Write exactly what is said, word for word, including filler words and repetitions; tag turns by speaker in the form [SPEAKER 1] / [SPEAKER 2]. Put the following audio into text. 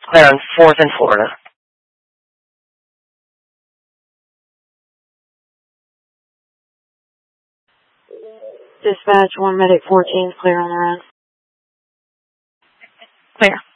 [SPEAKER 1] Clear on fourth in Florida.
[SPEAKER 2] Dispatch, one medic fourteen, clear on the run.
[SPEAKER 1] Clear.